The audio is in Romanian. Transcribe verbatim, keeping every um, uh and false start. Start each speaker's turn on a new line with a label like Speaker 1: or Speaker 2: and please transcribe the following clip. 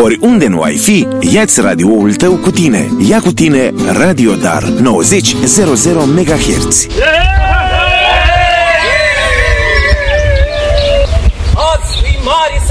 Speaker 1: Oriunde nu ai fi, ia-ți radioul tău cu tine. Ia cu tine Radio Dar nouăzeci virgulă zero megahertz.